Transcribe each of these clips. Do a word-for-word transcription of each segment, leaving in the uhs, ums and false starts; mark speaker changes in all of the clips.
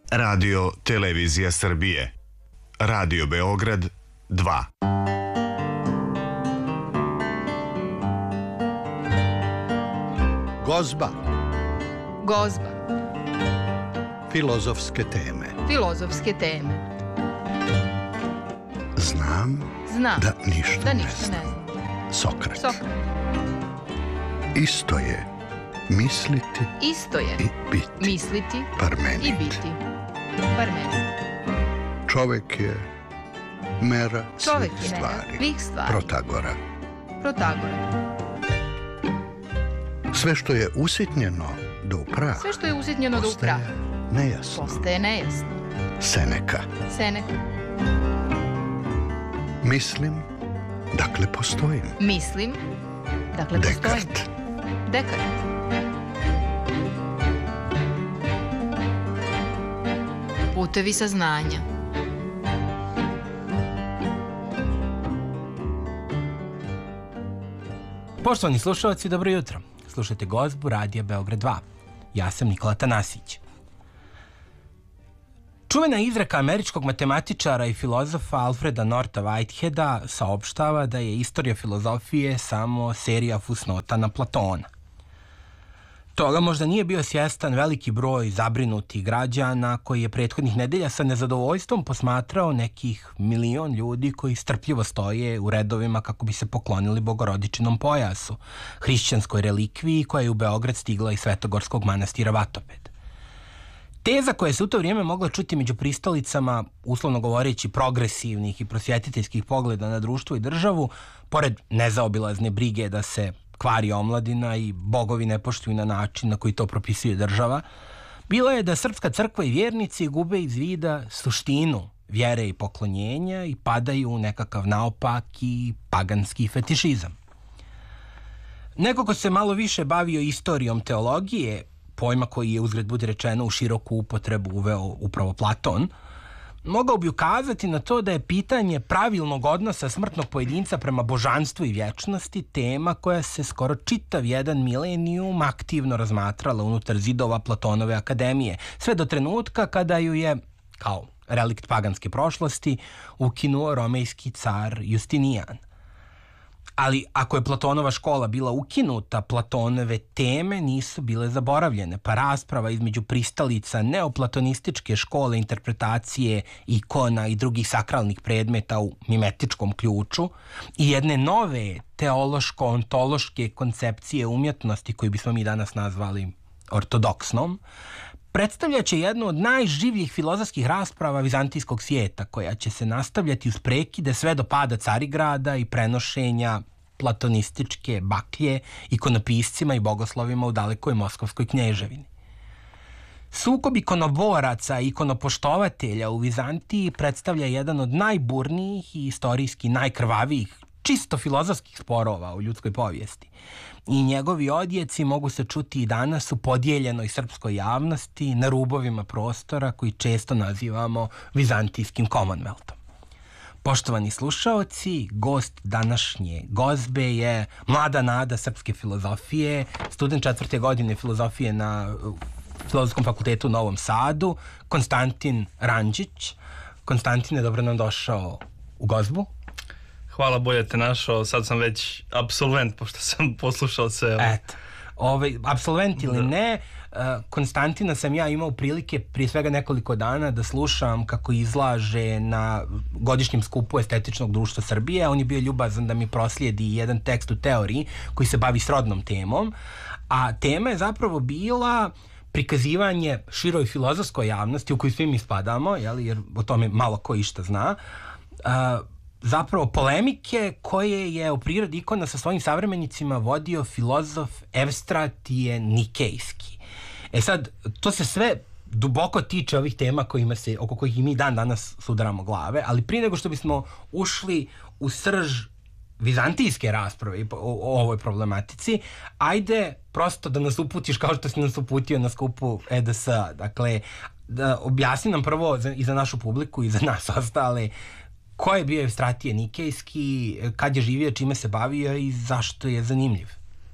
Speaker 1: Radio Televizija Srbije. Radio Beograd dva.
Speaker 2: Gozba.
Speaker 3: Gozba.
Speaker 2: Filozofske teme.
Speaker 3: Filozofske teme.
Speaker 2: Znam,
Speaker 3: Znam
Speaker 2: da ništa,
Speaker 3: da
Speaker 2: ne
Speaker 3: ništa
Speaker 2: znam.
Speaker 3: ne znam.
Speaker 2: Sokrat.
Speaker 3: Sokrat.
Speaker 2: Isto je misliti
Speaker 3: Isto je
Speaker 2: i biti.
Speaker 3: misliti
Speaker 2: Parmenid.
Speaker 3: i biti. Parmenid.
Speaker 2: Čovek je mera
Speaker 3: Čovek
Speaker 2: svih
Speaker 3: je mera
Speaker 2: stvari.
Speaker 3: svih stvari.
Speaker 2: Protagora.
Speaker 3: Protagora.
Speaker 2: Sve što je usitnjeno do upraha
Speaker 3: Sve što je usitnjeno do
Speaker 2: postaje
Speaker 3: upraha
Speaker 2: nejasno.
Speaker 3: postaje nejasno.
Speaker 2: Seneka.
Speaker 3: Seneka.
Speaker 2: Mislim, dakle postojim.
Speaker 3: Mislim, dakle postojim.
Speaker 2: Dekart.
Speaker 3: Dekart. Putevi saznanja.
Speaker 4: Poštovani slušalci, dobro jutro. Slušajte Gozbu Radija Beograd dva. Ja sam Nikola Tanasić. Čuvena izreka američkog matematičara i filozofa Alfreda Norta Whiteheada saopštava da je istorija filozofije samo serija fusnota na Platona. Toga možda nije bio svjestan veliki broj zabrinutih građana koji je prethodnih nedelja sa nezadovoljstvom posmatrao nekih milion ljudi koji strpljivo stoje u redovima kako bi se poklonili Bogorodičinom pojasu, hrišćanskoj relikviji koja je u Beograd stigla iz Svetogorskog manastira Vatoped. Teza koja se u to vrijeme mogla čuti među pristalicama, uslovno govoreći progresivnih i prosvjetiteljskih pogleda na društvo i državu, pored nezaobilazne brige da se kvari omladina i bogovi ne poštuju na način na koji to propisuje država, bila je da srpska crkva i vjernici gube iz vida suštinu vjere i poklonjenja i padaju u nekakav naopaki paganski fetišizam. Neko ko se malo više bavio istorijom teologije, pojma koji je uzgred budi rečeno u široku upotrebu uveo upravo Platon, mogao bi ukazati na to da je pitanje pravilnog odnosa smrtnog pojedinca prema božanstvu i vječnosti tema koja se skoro čitav jedan milenijum aktivno razmatrala unutar zidova Platonove akademije, sve do trenutka kada ju je, kao relikt paganske prošlosti, ukinuo romejski car Justinijan. Ali ako je Platonova škola bila ukinuta, Platonove teme nisu bile zaboravljene, pa rasprava između pristalica neoplatonističke škole interpretacije ikona i drugih sakralnih predmeta u mimetičkom ključu i jedne nove teološko-ontološke koncepcije umjetnosti koju bismo mi danas nazvali ortodoksnom, predstavljat će jednu od najživljih filozofskih rasprava vizantijskog svijeta, koja će se nastavljati uz prekide sve do pada Carigrada i prenošenja platonističke baklje ikonopiscima i bogoslovima u dalekoj Moskovskoj knježevini. Sukob ikonoboraca i ikonopoštovatelja u Vizantiji predstavlja jedan od najburnijih i istorijski najkrvavijih, čisto filozofskih sporova u ljudskoj povijesti. I njegovi odjeci mogu se čuti i danas u podijeljenoj srpskoj javnosti na rubovima prostora koji često nazivamo vizantijskim Commonwealthom. Poštovani slušaoci, gost današnje gozbe je mlada nada srpske filozofije, student četvrte godine filozofije na Filozofskom fakultetu u Novom Sadu, Konstantin Randžić. Konstantine, dobro nam došao u gozbu.
Speaker 5: Hvala, bolje te našao, sad sam već apsolvent, pošto sam poslušao sve.
Speaker 4: Eto, ovaj, apsolvent ili ne, Konstantina sam ja imao prilike prije svega nekoliko dana da slušam kako izlaže na godišnjem skupu Estetičnog društva Srbije. On je bio ljubazan da mi proslijedi jedan tekst u teoriji koji se bavi srodnom temom, a tema je zapravo bila prikazivanje široj filozofskoj javnosti u koju svi mi spadamo, jel, jer o tome malo ko išta zna, a, zapravo polemike koje je u prirodi ikona sa svojim savremenicima vodio filozof Evstratije Nikejski. E sad, to se sve duboko tiče ovih tema kojima se, oko kojih i mi dan danas sudaramo glave, ali prije nego što bismo ušli u srž vizantijske rasprave o, o ovoj problematici, ajde prosto da nas uputiš kao što si nas uputio na skupu E D S-a. Dakle, da objasni nam prvo za, i za našu publiku i za nas ostale ko je bio Evstratije Nikejski, kad je živio, čime se bavio i zašto je zanimljiv?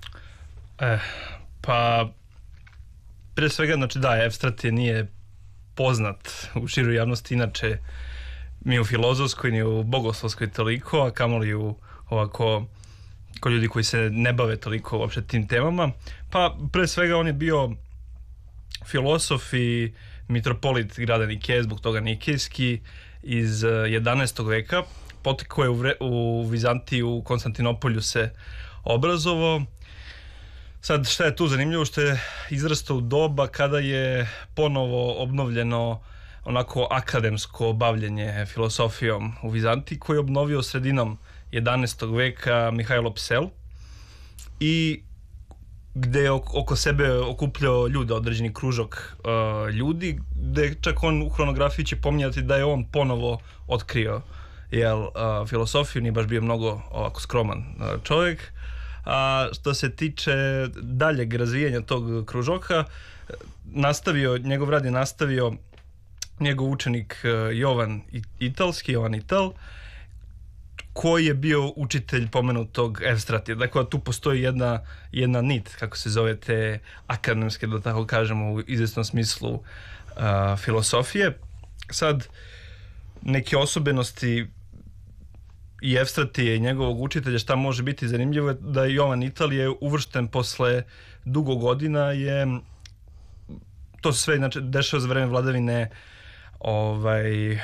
Speaker 5: E, pa, pre svega, znači da, Evstratije nije poznat u široj javnosti, inače ni u filozofskoj, ni u bogoslovskoj toliko, a kamoli u ovako ko ljudi koji se ne bave toliko uopšte tim temama. Pa pre svega on je bio filosof i mitropolit grada Nikeje, zbog toga nikejski, iz jedanaestog veka. Potekao je u, vre, u Vizantiji, u Konstantinopolju se obrazovao. Sad, šta je tu zanimljivo, što je izrastao u doba kada je ponovo obnovljeno onako akademsko bavljenje filosofijom u Vizantiji, koji je obnovio sredinom jedanaestog veka Mihajlo Psel, i gde je oko sebe okupljao ljude, određeni kružok uh, ljudi, gde čak on u hronografiji će pominjati da je on ponovo otkrio jel, uh, filosofiju, nije baš bio mnogo ovako skroman uh, čovjek. A što se tiče daljeg razvijanja tog kružoka, nastavio, njegov rad je nastavio njegov učenik Jovan Italski, Jovan Ital, koji je bio učitelj pomenutog Evstratija. Dakle, tu postoji jedna, jedna nit, kako se zove, te akademske, da tako kažemo, u izvesnom smislu uh, filosofije. Sad, neke osobenosti i Evstratije i njegovog učitelja, šta može biti zanimljivo je da je Jovan Ital je uvršten posle dugo godina, je to se sve znači, dešava za vreme vladavine ovaj,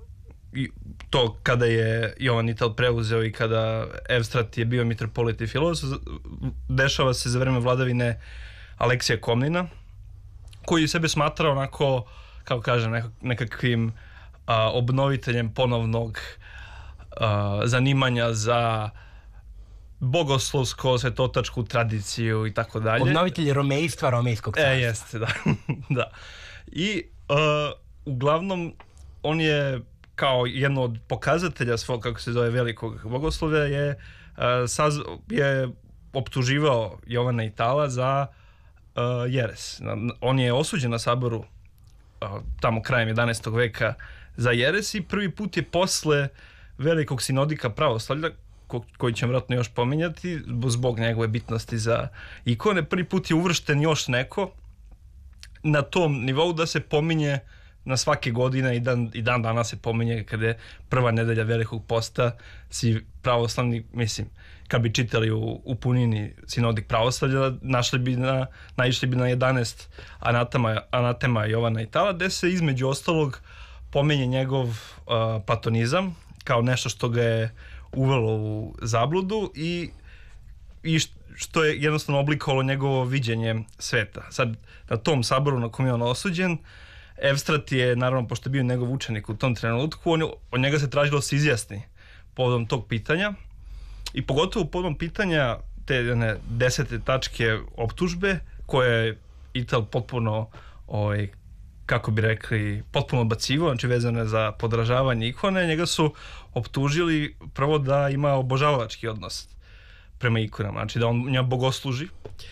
Speaker 5: to kada je Jovan Ital preuzeo i kada Evstrat je bio mitropolit i filozof, dešava se za vreme vladavine Aleksija Komnina, koji sebe smatra onako, kako kažem, nekakvim a, obnoviteljem ponovnog a, zanimanja za bogoslovsko, svetotačku tradiciju i tako dalje.
Speaker 4: Obnovitelj romejstva, romejskog carstva.
Speaker 5: E, jeste, da. da. I a, uglavnom on je kao jedno od pokazatelja svog, kako se zove, velikog bogoslovlja, je, a, saz, je optuživao Jovana Itala za a, jeres. On je osuđen na saboru a, tamo krajem jedanaestog veka za jeres i prvi put je posle velikog sinodika pravoslavlja, ko, koji ćemo vjerojatno još pominjati zbog njegove bitnosti za ikone, prvi put je uvršten još neko na tom nivou da se pominje na svake godine i dan, i dan danas se pominje kada je prva nedelja velikog posta, si pravoslavni, mislim, kad bi čitali u, u punini sinodik pravoslavlja, našli bi na, naišli bi na jedanaest anatema, anatema Jovana Itala, gde se između ostalog pominje njegov uh, platonizam kao nešto što ga je uvelo u zabludu i, i što je jednostavno oblikovalo njegovo viđenje sveta. Sad, na tom saboru na kom je on osuđen, Evstrat je, naravno, pošto je bio njegov učenik u tom trenutku, on, od njega se tražilo da se izjasni povodom tog pitanja i pogotovo povodom pitanja te ne, desete tačke optužbe koje je Ital potpuno, ovaj, kako bi rekli, potpuno odbacivo, znači vezane za podražavanje ikone. Njega su optužili prvo da ima obožavalački odnos prema ikonama, znači da on njega bogosluži,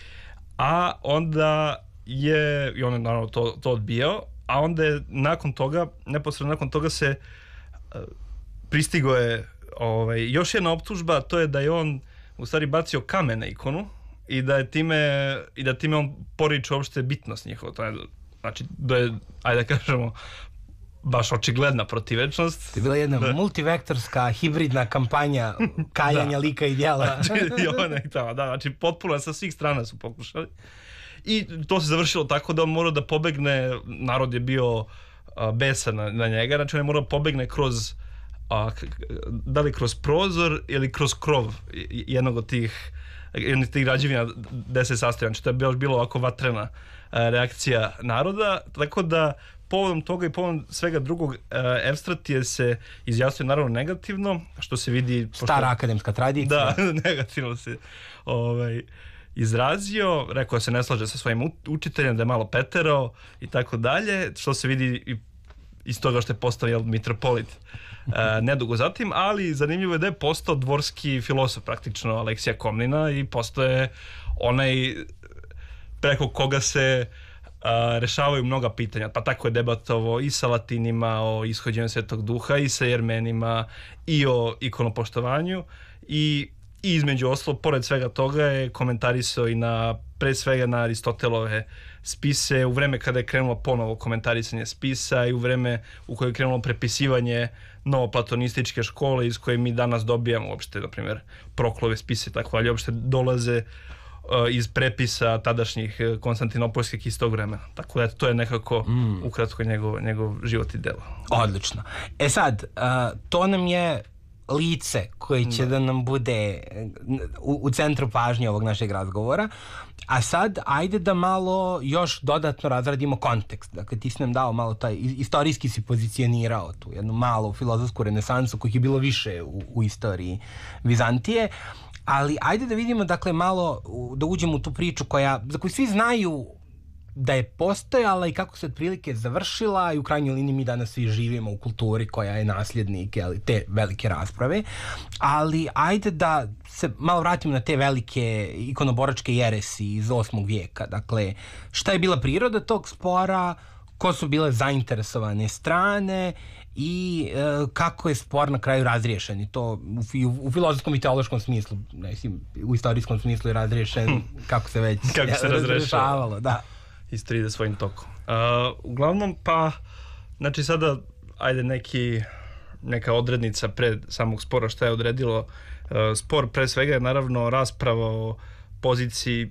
Speaker 5: a onda je, i on je naravno to, to odbijao, a onda je nakon toga, neposredno nakon toga se uh, pristigo je ovaj, još jedna optužba, to je da je on u stvari bacio kamen na ikonu i da je time, i da time on poriče uopšte bitnost njihova. To je, znači, da je, ajde da kažemo, baš očigledna protivečnost.
Speaker 4: To je bila jedna
Speaker 5: da.
Speaker 4: multivektorska, hibridna kampanja kajanja
Speaker 5: da.
Speaker 4: lika i djela.
Speaker 5: Znači, i ona i tamo, da, znači potpuno sa svih strana su pokušali. I to se završilo tako da on mora da pobegne, narod je bio a, besan na, na njega, znači on je mora da pobegne kroz, a, da li kroz prozor ili kroz krov jednog od tih, jednog od tih građevina gde se sastoji. Znači to je bilo, bilo ovako vatrena a, reakcija naroda, tako da povodom toga i povodom svega drugog Evstrat je se izjasnio naravno negativno, što se vidi...
Speaker 4: Stara pošto, akademska tradicija.
Speaker 5: Da, negativno se ovaj, izrazio, rekao da se ne slaže sa svojim učiteljem, da je malo peterao i tako dalje, što se vidi i iz toga što je postao jel, mitropolit e, nedugo zatim, ali zanimljivo je da je postao dvorski filosof praktično Aleksija Komnina i postao je onaj preko koga se a, rešavaju mnoga pitanja, pa tako je debatovao i sa Latinima o ishođenju Svetog Duha i sa Jermenima i o ikonopoštovanju i I između oslo, pored svega toga je komentarisao i na, pre svega na Aristotelove spise, u vreme kada je krenulo ponovo komentarisanje spisa i u vreme u koje je krenulo prepisivanje novoplatonističke škole iz koje mi danas dobijamo uopšte, na primjer, Proklove spise i tako dalje, uopšte dolaze iz prepisa tadašnjih konstantinopoljskih iz tog vremena. Tako da to je nekako mm. ukratko njegov, njegov život i delo.
Speaker 4: Odlično. E sad, uh, to nam je lice koje će da, da nam bude u, u centru pažnje ovog našeg razgovora. A sad, ajde da malo još dodatno razradimo kontekst. Dakle, ti si nam dao malo taj, istorijski si pozicionirao tu jednu malu filozofsku renesansu kojih je bilo više u, u istoriji Vizantije. Ali ajde da vidimo, dakle, malo, da uđemo u tu priču koja, za koju svi znaju da je postojala i kako se otprilike završila i u krajnjoj liniji mi danas svi živimo u kulturi koja je nasljednik, jeli, te velike rasprave. Ali ajde da se malo vratimo na te velike ikonoboračke jeresi iz osmog vijeka. Dakle, šta je bila priroda tog spora, ko su bile zainteresovane strane i e, kako je spor na kraju razriješen. I to u, u, u filozofskom i teološkom smislu, ne, u istorijskom smislu je razriješen hm. kako se već
Speaker 5: kako se razrešavalo.
Speaker 4: Da.
Speaker 5: Istorija ide svojim tokom. Uh, uglavnom, pa, znači sada, ajde neki, neka odrednica pred samog spora, šta je odredilo uh, spor, pre svega je naravno rasprava o poziciji